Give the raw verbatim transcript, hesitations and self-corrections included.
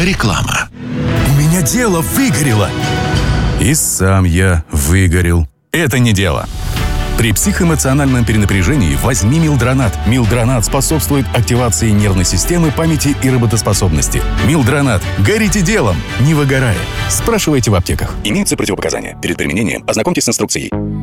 Реклама. У меня дело выгорело. И сам я выгорел. Это не дело. При психоэмоциональном перенапряжении возьми Милдронат. Милдронат способствует активации нервной системы, памяти и работоспособности. Милдронат. Горите делом, не выгорая. Спрашивайте в аптеках. Имеются противопоказания. Перед применением ознакомьтесь с инструкцией.